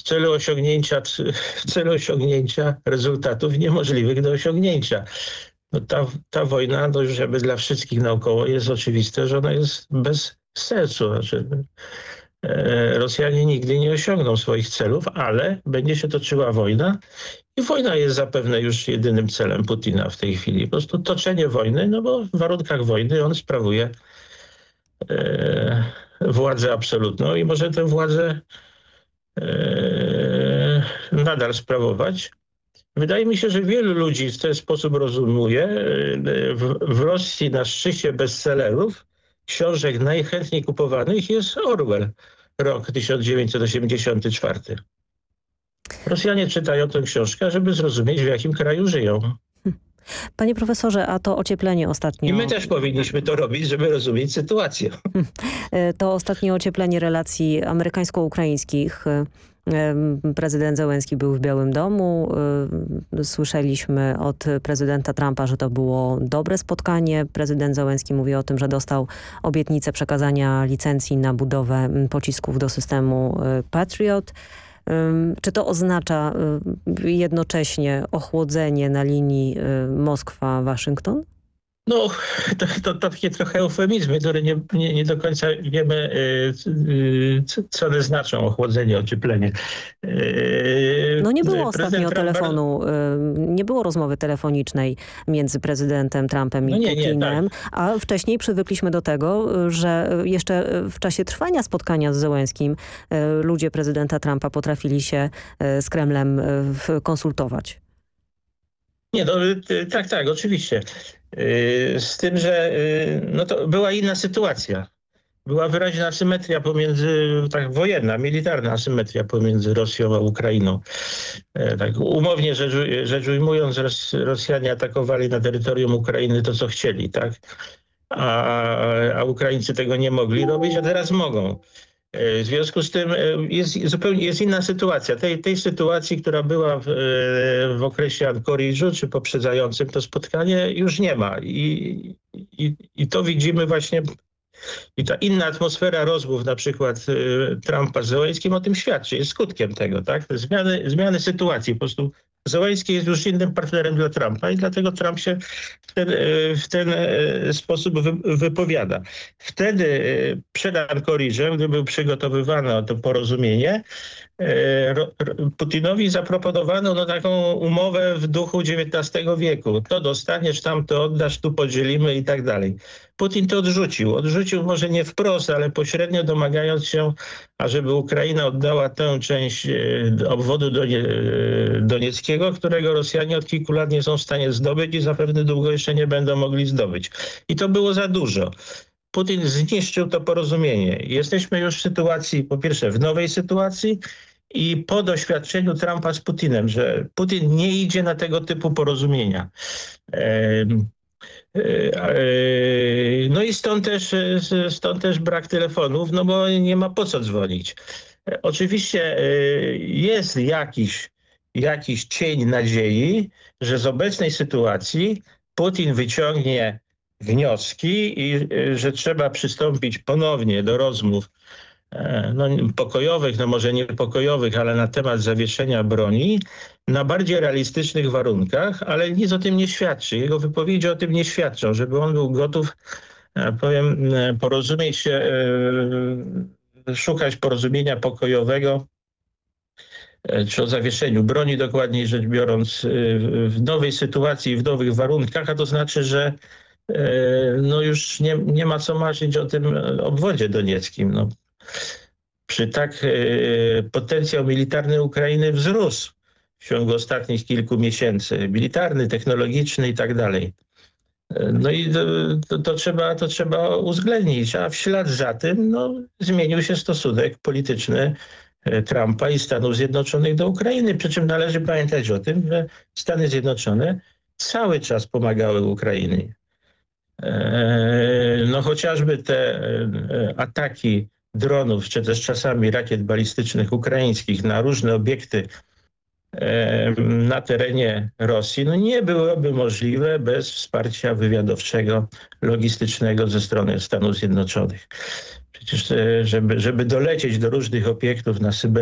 w celu osiągnięcia rezultatów niemożliwych do osiągnięcia. No ta wojna, no już jakby dla wszystkich naokoło jest oczywiste, że ona jest bez sensu. Znaczy, Rosjanie nigdy nie osiągną swoich celów, ale będzie się toczyła wojna i wojna jest zapewne już jedynym celem Putina w tej chwili. Po prostu toczenie wojny, no bo w warunkach wojny on sprawuje władzę absolutną i może tę władzę nadal sprawować. Wydaje mi się, że wielu ludzi w ten sposób rozumuje. W Rosji na szczycie bestsellerów książek najchętniej kupowanych jest Orwell, rok 1984. Rosjanie czytają tę książkę, żeby zrozumieć, w jakim kraju żyją. Panie profesorze, a to ocieplenie ostatnio... I my też powinniśmy to robić, żeby rozumieć sytuację. To ostatnie ocieplenie relacji amerykańsko-ukraińskich. Prezydent Zełenski był w Białym Domu. Słyszeliśmy od prezydenta Trumpa, że to było dobre spotkanie. Prezydent Zełenski mówi o tym, że dostał obietnicę przekazania licencji na budowę pocisków do systemu Patriot. Czy to oznacza jednocześnie ochłodzenie na linii Moskwa-Waszyngton? No, to takie trochę eufemizmy, które nie do końca wiemy, co one znaczą, ochłodzenie, ocieplenie. No nie było ostatnio telefonu, nie było rozmowy telefonicznej między prezydentem Trumpem i Putinem, tak. A wcześniej przywykliśmy do tego, że jeszcze w czasie trwania spotkania z Zełenskim ludzie prezydenta Trumpa potrafili się z Kremlem konsultować. Nie, no, tak, oczywiście. Z tym, że no to była inna sytuacja. Była wyraźna asymetria pomiędzy, tak wojenna, militarna asymetria pomiędzy Rosją a Ukrainą. Tak umownie rzecz ujmując, Rosjanie atakowali na terytorium Ukrainy to, co chcieli, tak? A Ukraińcy tego nie mogli robić, a teraz mogą. W związku z tym jest inna sytuacja. Tej sytuacji, która była w okresie Ankoridżu, czy poprzedzającym to spotkanie, już nie ma. I to widzimy właśnie, i ta inna atmosfera rozmów, na przykład Trumpa z Zełenskim, o tym świadczy, jest skutkiem tego, tak? Zmiany sytuacji. Po prostu Zełenski jest już innym partnerem dla Trumpa i dlatego Trump się w ten sposób wypowiada. Wtedy przed Ankoridżem, gdy był przygotowywano to porozumienie, Putinowi zaproponowano taką umowę w duchu XIX wieku. To dostaniesz, tam to oddasz, tu podzielimy i tak dalej. Putin to odrzucił. Odrzucił może nie wprost, ale pośrednio domagając się, ażeby Ukraina oddała tę część obwodu donieckiego, którego Rosjanie od kilku lat nie są w stanie zdobyć i zapewne długo jeszcze nie będą mogli zdobyć. I to było za dużo. Putin zniszczył to porozumienie. Jesteśmy już w sytuacji, po pierwsze w nowej sytuacji i po doświadczeniu Trumpa z Putinem, że Putin nie idzie na tego typu porozumienia. No i stąd też brak telefonów, no bo nie ma po co dzwonić. Oczywiście jest jakiś cień nadziei, że z obecnej sytuacji Putin wyciągnie wnioski i że trzeba przystąpić ponownie do rozmów pokojowych, no może nie pokojowych, ale na temat zawieszenia broni na bardziej realistycznych warunkach, ale nic o tym nie świadczy. Jego wypowiedzi o tym nie świadczą, żeby on był gotów, porozumieć się, szukać porozumienia pokojowego, czy o zawieszeniu broni, dokładniej rzecz biorąc, w nowej sytuacji, w nowych warunkach, a to znaczy, że no już nie ma co marzyć o tym obwodzie donieckim. No. Potencjał militarny Ukrainy wzrósł w ciągu ostatnich kilku miesięcy. Militarny, technologiczny i tak dalej. No i to trzeba uwzględnić, a w ślad za tym zmienił się stosunek polityczny Trumpa i Stanów Zjednoczonych do Ukrainy. Przy czym należy pamiętać o tym, że Stany Zjednoczone cały czas pomagały Ukrainie. No chociażby te ataki dronów, czy też czasami rakiet balistycznych ukraińskich na różne obiekty na terenie Rosji, no nie byłoby możliwe bez wsparcia wywiadowczego, logistycznego ze strony Stanów Zjednoczonych. Przecież żeby dolecieć do różnych obiektów na Syberii,